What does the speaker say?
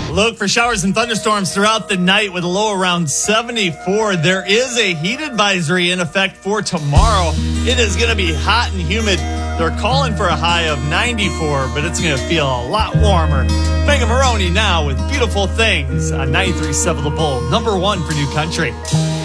Look for showers and thunderstorms throughout the night with a low around 74. There is a heat advisory in effect for tomorrow. It is going to be hot and humid. They're calling for a high of 94, but it's going to feel a lot warmer. Fanga Maroney now with Beautiful Things on 93.7 The Bull, number one for New Country.